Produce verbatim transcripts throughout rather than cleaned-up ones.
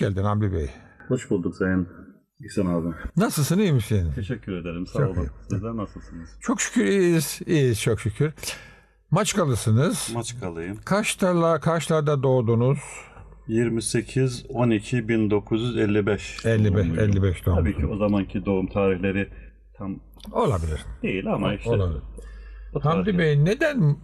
geldin Hamdi Bey. Hoş bulduk Sayın İhsan abi. Nasılsın, iyi misin? Teşekkür ederim, sağ Çok olun. iyi. Sizler nasılsınız? Çok şükür iyiyiz, iyiyiz çok şükür. Maçkalısınız. Maçkalıyım. Kaçlarla, kaçlarda doğdunuz? yirmi sekiz on iki bin dokuz yüz elli beş. elli beş, doğumluyum. elli beş doğumlu. Tabii ki o zamanki doğum tarihleri tam Olabilir. değil ama işte. Olabilir. o Hamdi tarih- Bey, neden m-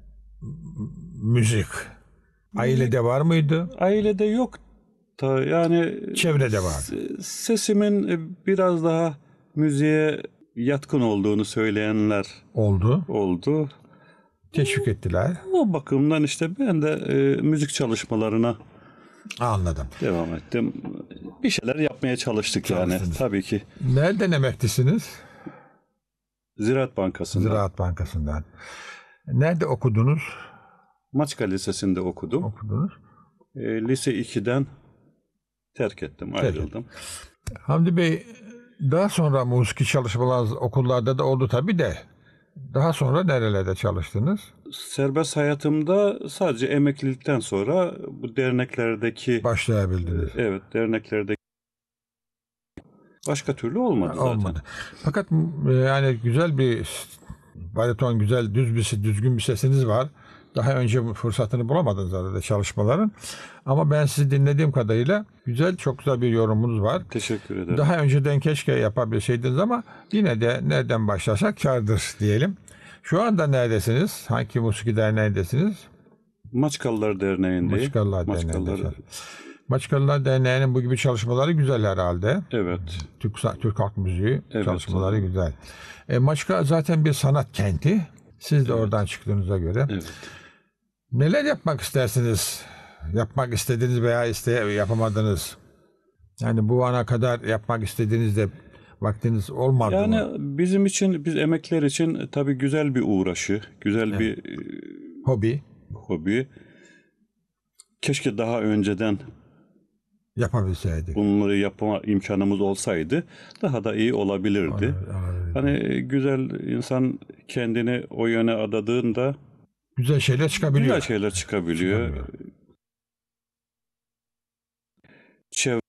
müzik? Ailede var mıydı? Ailede yok da yani Çevrede var. s- sesimin biraz daha müziğe yatkın olduğunu söyleyenler Oldu. oldu. Teşvik ettiler. O bakımdan işte ben de e, müzik çalışmalarına Anladım. devam ettim. Bir şeyler yapmaya çalıştık yani. Çalıştınız. Tabii ki. Nereden emeklisiniz? Ziraat Bankası'nda. Ziraat Bankası'ndan. Nerede okudunuz? Maçka Lisesi'nde okudum. Okudunuz. E, lise ikiden terk ettim, ayrıldım. Hamdi Bey, daha sonra musiki çalışmalar okullarda da oldu tabii de. Daha sonra nerelerde çalıştınız? Serbest hayatımda sadece emeklilikten sonra bu derneklerdeki Başlayabildiniz. evet derneklerdeki başka türlü olmadı zaten. Olmadı. Fakat e, yani güzel bir bariton, güzel düz bir düzgün bir sesiniz var. Daha önce bu fırsatını bulamadınız herhalde çalışmaların. Ama ben sizi dinlediğim kadarıyla güzel, çok güzel bir yorumunuz var. Teşekkür ederim. Daha önceden keşke yapabilseydiniz ama yine de nereden başlasak kârdır diyelim. Şu anda neredesiniz? Hangi musiki derneğindesiniz? Maçkalılar Derneği'nde. Maçkalılar Maçkalılar. Derneği'nde. Maçkalılar Derneği'nin bu gibi çalışmaları güzel herhalde. Evet. Türk, Türk halk müziği Evet, çalışmaları evet. güzel. E, Maçka zaten bir sanat kenti. Siz de oradan çıktığınıza göre. Evet. Neler yapmak istersiniz? Yapmak istediğiniz veya iste yapamadınız. Yani bu ana kadar yapmak istediğinizde vaktiniz olmadı Yani mı? bizim için, biz emekler için tabii güzel bir uğraşı, güzel bir e, Hobi hobi. Keşke daha önceden yapabilseydik. bunları yapma imkanımız olsaydı daha da iyi olabilirdi. Olabilir. Hani güzel, insan kendini o yöne adadığında Güzel şeyler çıkabiliyor. güzel şeyler çıkabiliyor. Çıkabiliyor. Çevre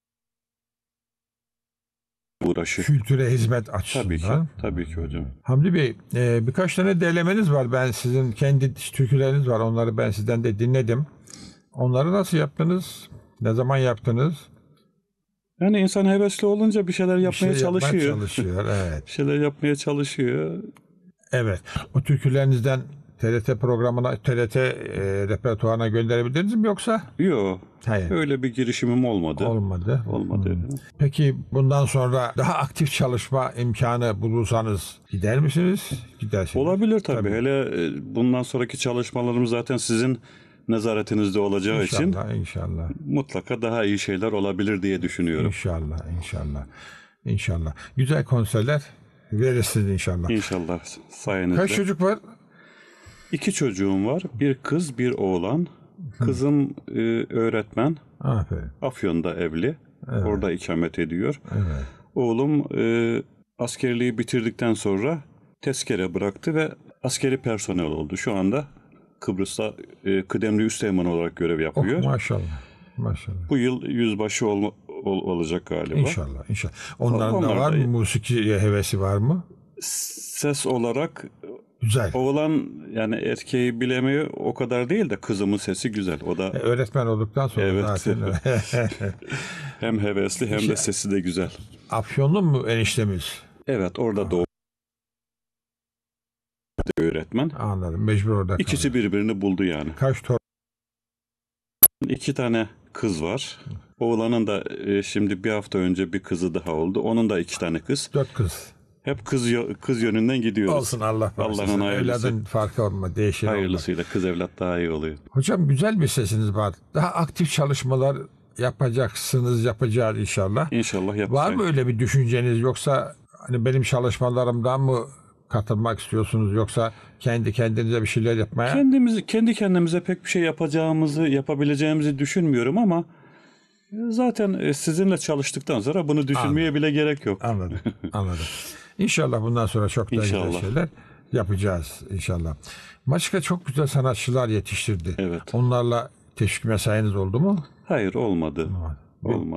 uğraşı. Kültüre hizmet açısından. Tabii ki, tabii ki hocam. Hamdi Bey, e, birkaç tane derlemeniz var. Ben sizin kendi türküleriniz var. Onları ben sizden de dinledim. Onları nasıl yaptınız? Ne zaman yaptınız? Yani insan hevesli olunca bir şeyler Bir yapmaya şey yapmaya çalışıyor. çalışıyor, evet. Bir şeyler yapmaya çalışıyor. Evet. O türkülerinizden T R T programına, T R T e, repertuarına gönderebildiniz mi yoksa? Yok. Hayır. Öyle bir girişimim olmadı. Olmadı. Olmadı. Hmm. Peki bundan sonra daha aktif çalışma imkanı bulursanız gider misiniz? Gidersiniz. Olabilir tabii. Tabii. Hele e, bundan sonraki çalışmalarımız zaten sizin nezaretinizde olacağı için İnşallah, inşallah. mutlaka daha iyi şeyler olabilir diye düşünüyorum. İnşallah, inşallah. İnşallah. Güzel konserler verirsiniz inşallah. İnşallah sayenizde. Kaç çocuk var? İki çocuğum var. Bir kız, bir oğlan. Kızım e, öğretmen. Aferin. Afyon'da evli. Evet. Orada ikamet ediyor. Evet. Oğlum e, askerliği bitirdikten sonra tezkere bıraktı ve askeri personel oldu. Şu anda Kıbrıs'ta e, kıdemli üsteğmen olarak görev yapıyor. Oh, maşallah. Maşallah. Bu yıl yüzbaşı olma, ol- olacak galiba. İnşallah, inşallah. Onların Onlar da var da- mı? Musiki hevesi var mı? Ses olarak Güzel. oğlan, yani erkeği bilemiyor o kadar değil de kızımın sesi güzel. O da E, Öğretmen olduktan sonra Evet. zaten. hem hevesli hem de sesi de güzel. Afyonlu mu eniştemiz? Evet, orada doğdu öğretmen. Anladım. Mecbur orada kaldı. İkisi birbirini buldu yani. Kaç torun? İki tane kız var. Oğlanın da e, şimdi bir hafta önce bir kızı daha oldu. Onun da iki tane kız. Dört kız. Hep kız yo- kız yönünden gidiyoruz. Olsun, Allah bağışlasın. Allah'ın hayırlısı. Evladın farkı olma, değişir olma. Hayırlısıyla kız evlat daha iyi oluyor. Hocam, güzel bir sesiniz var. Daha aktif çalışmalar yapacaksınız, yapacağız inşallah. İnşallah yapacağız. Var mı öyle bir düşünceniz, yoksa hani benim çalışmalarımdan mı katılmak istiyorsunuz, yoksa kendi kendinize bir şeyler yapmaya? Kendimizi, kendi kendimize pek bir şey yapacağımızı, yapabileceğimizi düşünmüyorum ama zaten e, sizinle çalıştıktan sonra bunu düşünmeye Anladım. bile gerek yok. Anladım, anladım. İnşallah bundan sonra çok daha güzel İnşallah. şeyler yapacağız inşallah. Maçka çok güzel sanatçılar yetiştirdi. Evet. Onlarla teşvik mesainiz oldu mu? Hayır, olmadı. Olmadı. Olmadı.